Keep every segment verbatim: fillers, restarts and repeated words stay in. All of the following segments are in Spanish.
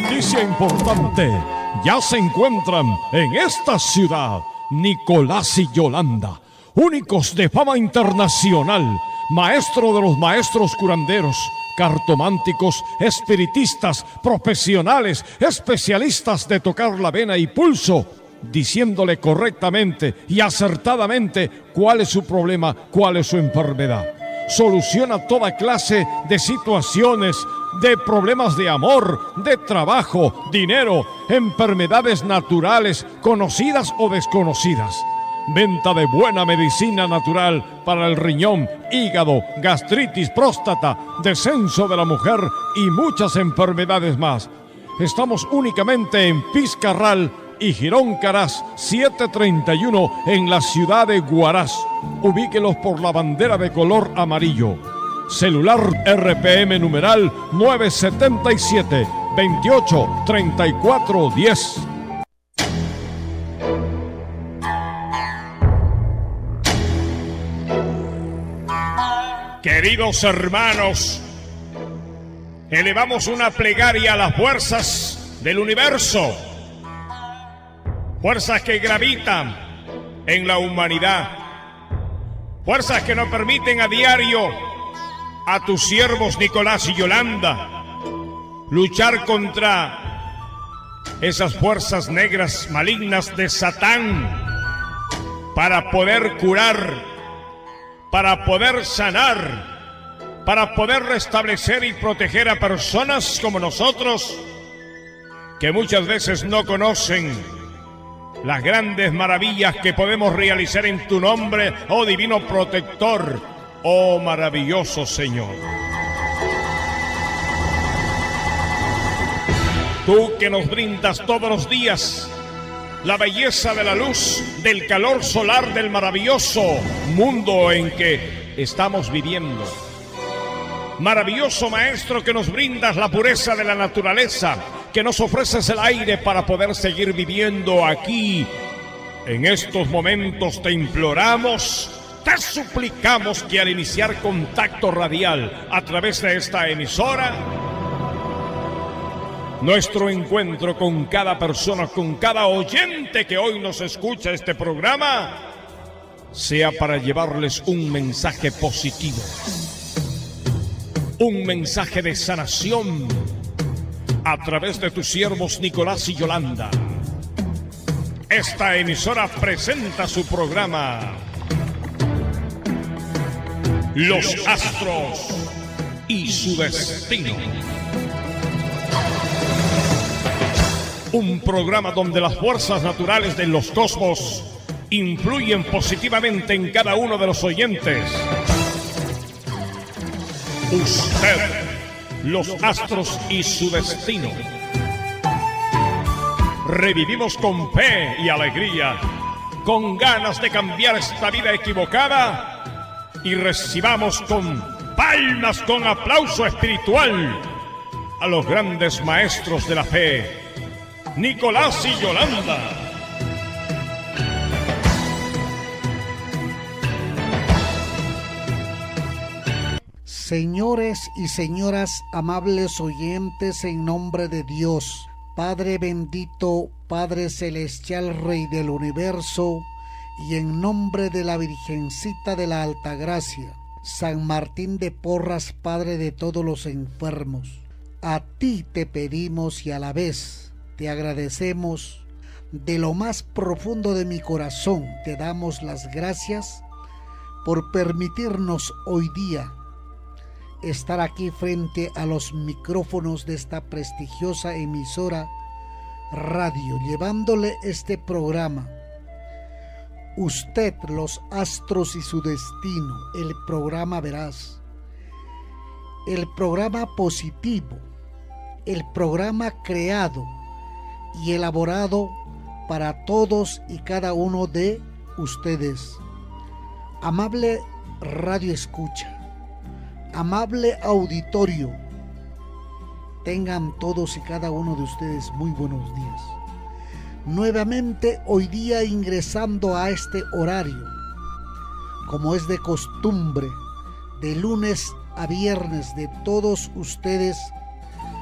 Noticia importante. Ya se encuentran en esta ciudad Nicolás y Yolanda, únicos de fama internacional, maestro de los maestros curanderos, cartománticos, espiritistas, profesionales, especialistas de tocar la vena y pulso, diciéndole correctamente y acertadamente cuál es su problema, cuál es su enfermedad. Soluciona toda clase de situaciones, de problemas de amor, de trabajo, dinero, enfermedades naturales, conocidas o desconocidas. Venta de buena medicina natural para el riñón, hígado, gastritis, próstata, descenso de la mujer y muchas enfermedades más. Estamos únicamente en Fiscarral y Girón Caraz setecientos treinta y uno en la ciudad de Huaraz. Ubíquelos por la bandera de color amarillo. Celular R P M numeral nueve siete siete, veintiocho, treinta y cuatro diez. Queridos hermanos, elevamos una plegaria a las fuerzas del universo, fuerzas que gravitan en la humanidad, fuerzas que nos permiten a diario a tus siervos Nicolás y Yolanda luchar contra esas fuerzas negras malignas de Satán para poder curar, para poder sanar, para poder restablecer y proteger a personas como nosotros que muchas veces no conocen las grandes maravillas que podemos realizar en tu nombre, oh divino protector, oh maravilloso Señor. Tú que nos brindas todos los días la belleza de la luz, del calor solar del maravilloso mundo en que estamos viviendo. Maravilloso Maestro que nos brindas la pureza de la naturaleza, que nos ofreces el aire para poder seguir viviendo aquí. En estos momentos te imploramos, te suplicamos que al iniciar contacto radial a través de esta emisora, nuestro encuentro con cada persona, con cada oyente que hoy nos escucha este programa, sea para llevarles un mensaje positivo, un mensaje de sanación a través de tus siervos Nicolás y Yolanda. Esta emisora presenta su programa Los Astros y su Destino. Un programa donde las fuerzas naturales de los cosmos influyen positivamente en cada uno de los oyentes. Usted, los astros y su destino. Revivimos con fe y alegría, con ganas de cambiar esta vida equivocada, y recibamos con palmas, con aplauso espiritual a los grandes maestros de la fe, Nicolás y Yolanda. Señores y señoras, amables oyentes, en nombre de Dios, Padre bendito, Padre celestial, Rey del universo, y en nombre de la Virgencita de la Altagracia, San Martín de Porras, Padre de todos los enfermos, a ti te pedimos y a la vez te agradecemos de lo más profundo de mi corazón. Te damos las gracias por permitirnos hoy día estar aquí frente a los micrófonos de esta prestigiosa emisora radio, llevándole este programa. Usted, los astros y su destino, el programa veraz, el programa positivo, el programa creado y elaborado para todos y cada uno de ustedes. Amable radio escucha, amable auditorio, tengan todos y cada uno de ustedes muy buenos días. Nuevamente hoy día ingresando a este horario, como es de costumbre, de lunes a viernes, de todos ustedes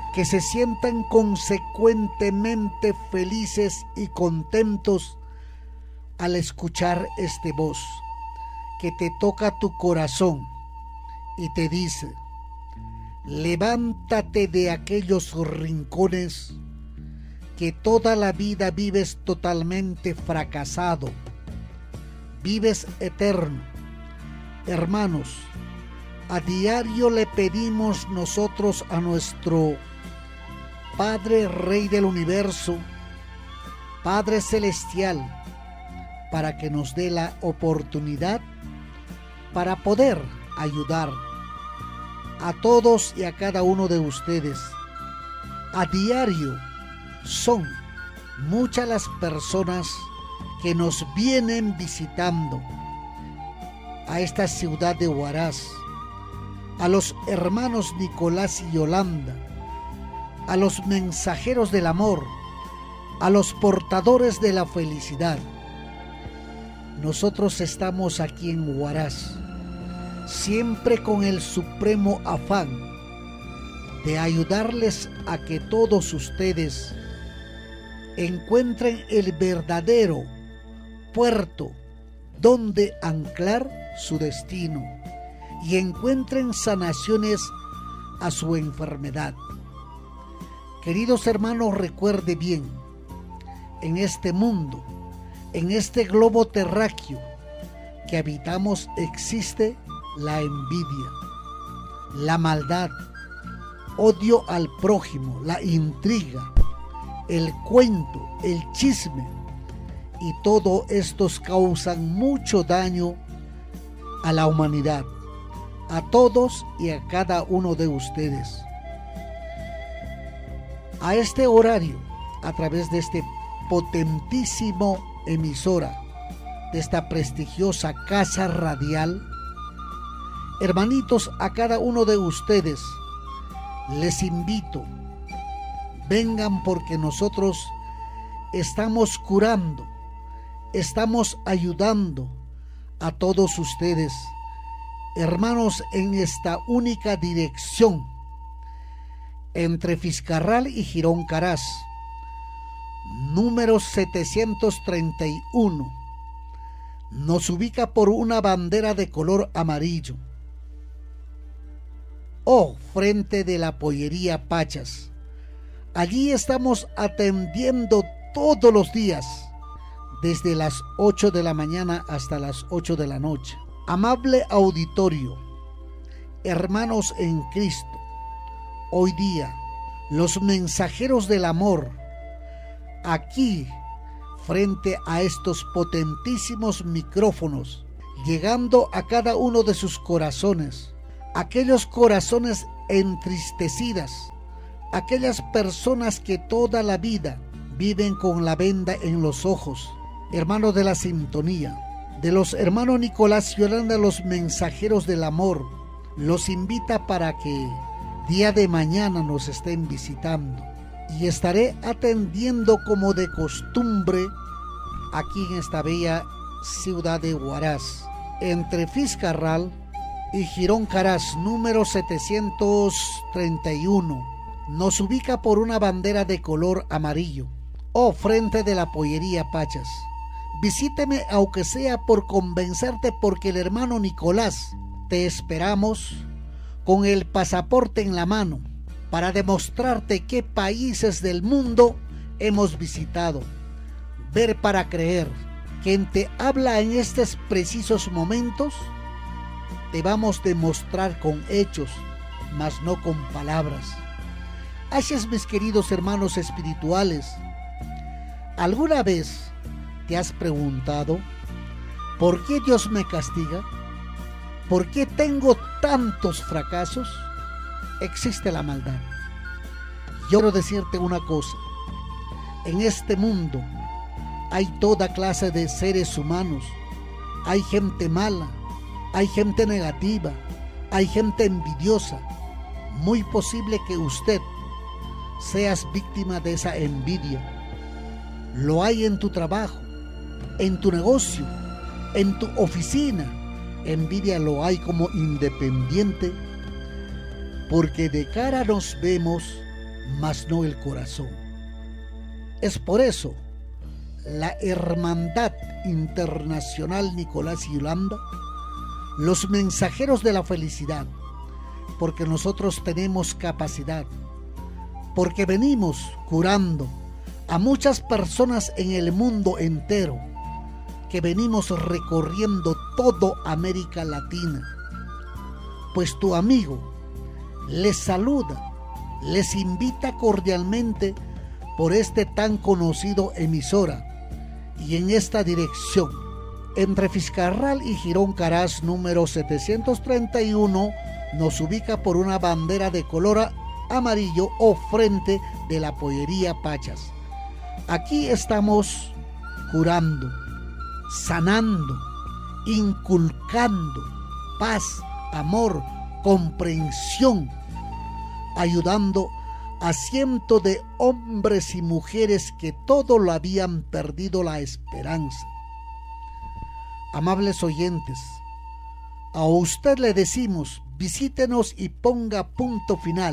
que se sientan consecuentemente felices y contentos al escuchar este voz que te toca tu corazón y te dice: levántate de aquellos rincones que toda la vida vives totalmente fracasado, vives eterno. Hermanos, a diario le pedimos nosotros a nuestro Padre Rey del Universo, Padre Celestial, para que nos dé la oportunidad para poder ayudar a todos y a cada uno de ustedes. A diario son muchas las personas que nos vienen visitando a esta ciudad de Huaraz, a los hermanos Nicolás y Yolanda, a los mensajeros del amor, a los portadores de la felicidad. Nosotros estamos aquí en Huaraz, siempre con el supremo afán de ayudarles a que todos ustedes encuentren el verdadero puerto donde anclar su destino y encuentren sanaciones a su enfermedad. Queridos hermanos, recuerde bien, en este mundo, en este globo terráqueo que habitamos, existe la envidia, la maldad, odio al prójimo, la intriga, el cuento, el chisme, y todo estos causan mucho daño a la humanidad, a todos y a cada uno de ustedes. A este horario, a través de este potentísimo emisora, de esta prestigiosa casa radial, hermanitos, a cada uno de ustedes les invito, vengan, porque nosotros estamos curando, estamos ayudando a todos ustedes, hermanos, en esta única dirección entre Fiscarral y Girón Caraz, número setecientos treinta y uno. Nos ubica por una bandera de color amarillo, o frente de la pollería Pachas. Allí estamos atendiendo todos los días, desde las ocho de la mañana hasta las ocho de la noche. Amable auditorio, hermanos en Cristo, hoy día los mensajeros del amor, aquí frente a estos potentísimos micrófonos, llegando a cada uno de sus corazones, aquellos corazones entristecidas, aquellas personas que toda la vida viven con la venda en los ojos, hermanos de la sintonía, de los hermanos Nicolás y Yolanda, los mensajeros del amor, los invita para que día de mañana nos estén visitando, y estaré atendiendo como de costumbre aquí en esta bella ciudad de Huaraz, entre Fiscarral y Girón Caraz, número setecientos treinta y uno. Nos ubica por una bandera de color amarillo, o frente de la pollería Pachas. Visíteme, aunque sea por convencerte, porque el hermano Nicolás te esperamos con el pasaporte en la mano para demostrarte qué países del mundo hemos visitado. Ver para creer. Quien te habla en estos precisos momentos te vamos a demostrar con hechos, mas no con palabras. Así es, mis queridos hermanos espirituales, ¿alguna vez te has preguntado por qué Dios me castiga? ¿Por qué tengo tantos fracasos? Existe la maldad. Yo quiero decirte una cosa: en este mundo hay toda clase de seres humanos. Hay gente mala, hay gente negativa, hay gente envidiosa. Muy posible que usted seas víctima de esa envidia. Lo hay en tu trabajo, en tu negocio, en tu oficina. Envidia lo hay como independiente, porque de cara nos vemos mas no el corazón. Es por eso la Hermandad Internacional Nicolás y Yolanda, los mensajeros de la felicidad, porque nosotros tenemos capacidad, porque venimos curando a muchas personas en el mundo entero, que venimos recorriendo toda América Latina. Pues tu amigo les saluda, les invita cordialmente por este tan conocido emisora y en esta dirección, entre Fiscarral y Girón Caraz número setecientos treinta y uno, nos ubica por una bandera de color amarillo o frente de la pollería Pachas. Aquí estamos curando, sanando, inculcando paz, amor, comprensión, ayudando a cientos de hombres y mujeres que todo lo habían perdido la esperanza. Amables oyentes, a usted le decimos, visítenos y ponga punto final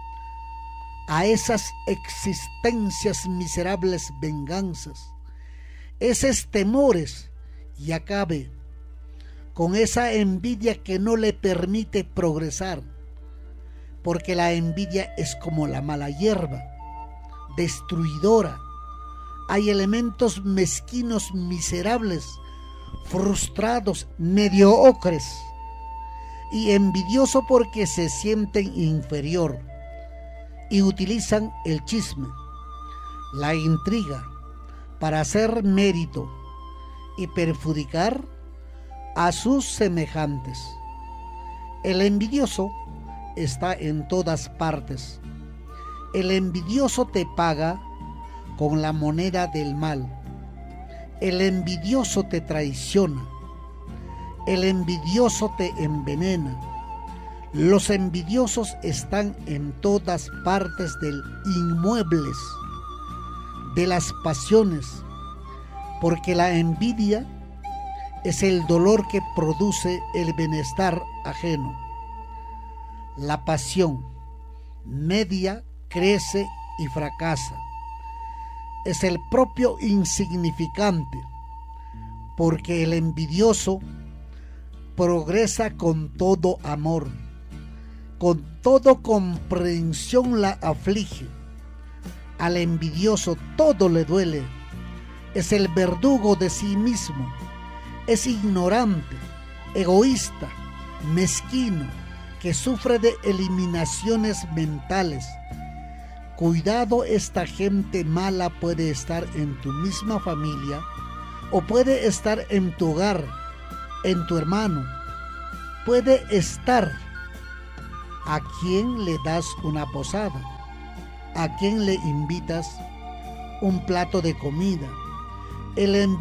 a esas existencias miserables venganzas, esos temores, y acabe con esa envidia que no le permite progresar, porque la envidia es como la mala hierba, destruidora. Hay elementos mezquinos, miserables, frustrados, mediocres y envidioso porque se sienten inferior y utilizan el chisme, la intriga para hacer mérito y perjudicar a sus semejantes. El envidioso está en todas partes. El envidioso te paga con la moneda del mal. El envidioso te traiciona. El envidioso te envenena. Los envidiosos están en todas partes del inmuebles, de las pasiones, porque la envidia es el dolor que produce el bienestar ajeno. La pasión media, crece y fracasa. Es el propio insignificante, porque el envidioso progresa con todo amor, con toda comprensión la aflige. Al envidioso todo le duele, es el verdugo de sí mismo, es ignorante, egoísta, mezquino, que sufre de eliminaciones mentales. Cuidado, esta gente mala puede estar en tu misma familia o puede estar en tu hogar, en tu hermano. Puede estar. ¿A quién le das una posada? ¿A quién le invitas un plato de comida? El